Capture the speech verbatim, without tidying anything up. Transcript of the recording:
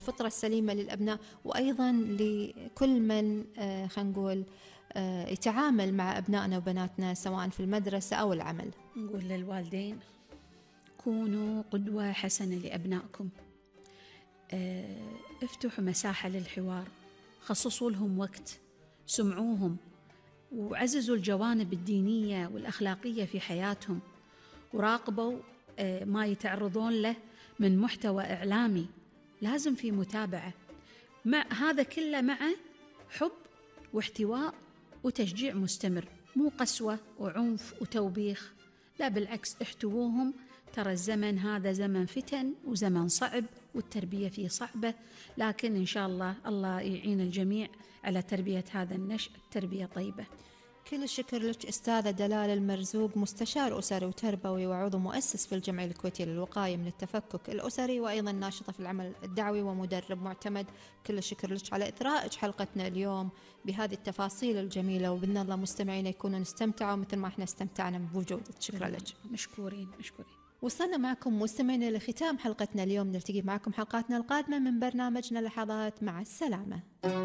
الفطرة السليمة للأبناء، وأيضا لكل من آه، خلينا نقول آه، يتعامل مع أبنائنا وبناتنا سواء في المدرسة أو العمل. نقول للوالدين كونوا قدوة حسنة لأبنائكم، آه، افتحوا مساحة للحوار، خصصوا لهم وقت، سمعوهم وعززوا الجوانب الدينية والأخلاقية في حياتهم، وراقبوا آه، ما يتعرضون له من محتوى إعلامي. لازم في متابعة مع هذا كله، مع حب واحتواء وتشجيع مستمر، مو قسوة وعنف وتوبيخ، لا بالعكس، احتووهم. ترى الزمن هذا زمن فتن وزمن صعب، والتربية فيه صعبة، لكن إن شاء الله الله يعين الجميع على تربية هذا النشء تربية طيبة. كل الشكر لك أستاذة دلال المرزوق، مستشار أسري وتربوي وعضو مؤسس في الجمعية الكويتية للوقاية من التفكك الأسري، وأيضا ناشطة في العمل الدعوي ومدرب معتمد. كل الشكر لك على إثراء حلقتنا اليوم بهذه التفاصيل الجميلة، وبإذن الله مستمعينا يكونوا استمتعوا مثل ما احنا استمتعنا بوجودك. شكرا لك. مشكورين مشكورين. وصلنا معكم مستمعينا لختام حلقتنا اليوم، نلتقي معكم حلقاتنا القادمة من برنامجنا لحظات. مع السلامة.